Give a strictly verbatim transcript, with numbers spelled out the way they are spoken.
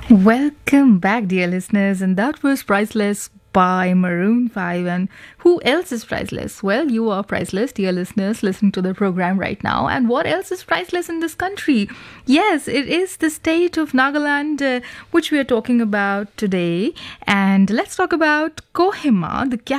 Welcome back, dear listeners, and that was Priceless by Maroon five. And who else is priceless? Well, you are priceless, dear listeners, listening to the program right now. And what else is priceless in this country? Yes, it is the state of Nagaland, uh, which we are talking about today. And let's talk about Kohima, the